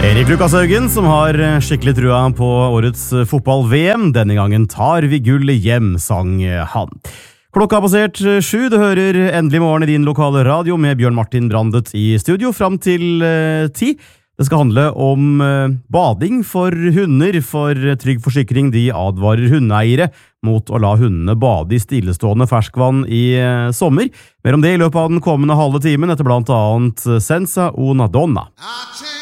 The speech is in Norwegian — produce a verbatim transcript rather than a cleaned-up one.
Erik Lukas Haugen, som har skikkelig trua på årets fotball-V M. Denne gangen tar vi gullet hjem, sang han. Klokka har passert sju, du hører Endelig morgen i din lokale radio med Bjørn Martin Brandet i studio fram til uh, ti. Det skal handle om uh, bading for hunder, for Trygg Forsikring de advarer hundeeiere mot å la hundene bade i stillestående ferskvann i uh, sommer. Mer om det i løpet av den kommende halve timen etter blant annet Senza Una Donna.